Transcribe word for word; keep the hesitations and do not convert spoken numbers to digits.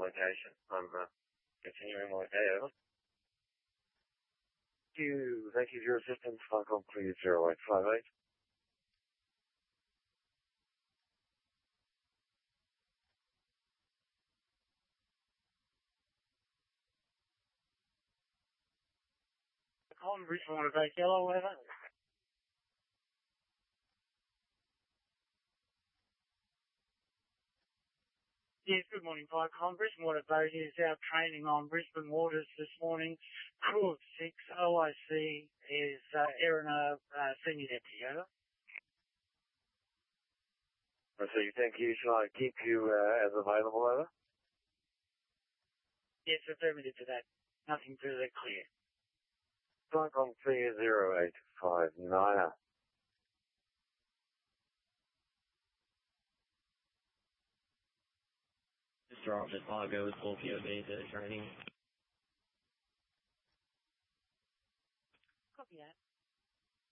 location. I'm uh, continuing my day over. Thank you. Thank you for your assistance. Falcon three zero eight five eight. Colin Brisbane Water Bay Yellow, over. Yes, good morning, Falcon. Brisbane Water Bay is out training on Brisbane waters this morning. Crew of six, O I C is uh, Erin, uh, uh, Senior Deputy, over. So you think you should I keep you uh, as available, over? Yes, affirmative to that. Nothing further clear. Falcon three zero eight five nine. Mister Officer Fargo is full P O V to training. Copy that.